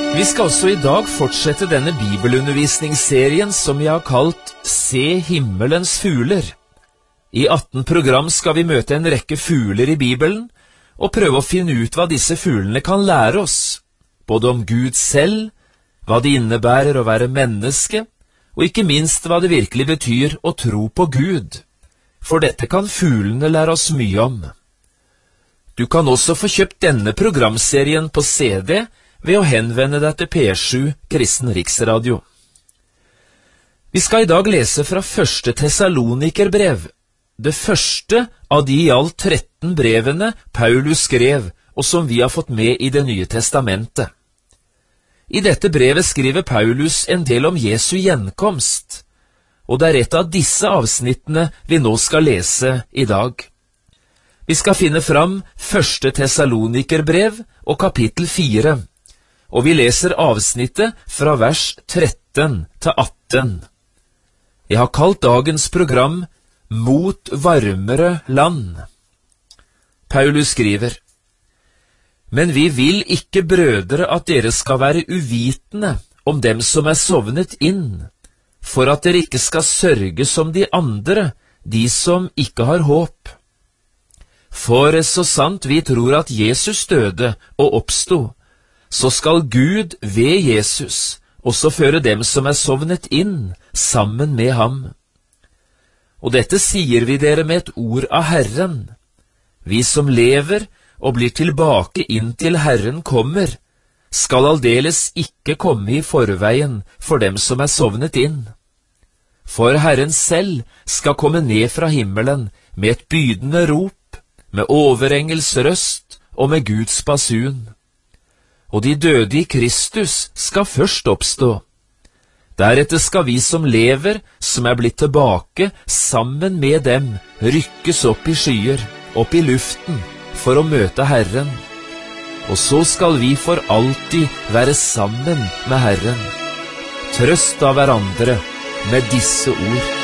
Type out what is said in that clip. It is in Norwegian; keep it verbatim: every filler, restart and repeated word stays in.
Vi skal også i dag fortsette denne bibelundervisningsserien som vi har kalt Se himmelens fugler. I atten program skal vi møte en rekke fugler i Bibelen og prøve å finne ut hva disse fuglene kan lære oss, både om Gud selv, hva det innebærer å være menneske, og ikke minst hva det virkelig betyr å tro på Gud. For dette kan fuglene lære oss mye om. Du kan også få kjøpt denne programserien på C D ved å henvende deg til P sju Kristen Riksradio. Vi skal i dag lese fra første Tessalonikerbrev, det første av de i alt tretten brevene Paulus skrev, og som vi har fått med i Det nye testamentet. I dette brevet skriver Paulus en del om Jesu gjenkomst, og det er et av disse avsnittene vi nå skal lese i dag. Vi skal finne fram første Tessalonikerbrev og kapittel fire, og vi leser avsnittet fra vers tretten til atten. Jeg har kalt dagens program Mot varmere land. Paulus skriver: Men vi vil ikke, brødre, at dere skal være uvitende om dem som er sovnet inn, for at dere ikke skal sørge som de andre, de som ikke har håp. For så sant vi tror at Jesus døde og oppsto, så skal Gud ved Jesus også føre dem som er sovnet inn sammen med ham. Og dette sier vi dere med et ord av Herren. Vi som lever og blir tilbake inntil Herren kommer, skal aldeles ikke komme i forveien for dem som er sovnet inn. For Herren selv skal komme ned fra himmelen med et bydende rop, med overengels røst og med Guds basun. Og de døde i Kristus skal først oppstå. Deretter skal vi som lever, som er blitt tilbake, sammen med dem, rykkes opp i skyer, opp i luften, for å møte Herren. Og så skal vi for alltid være sammen med Herren. Trøst av hverandre med disse ord.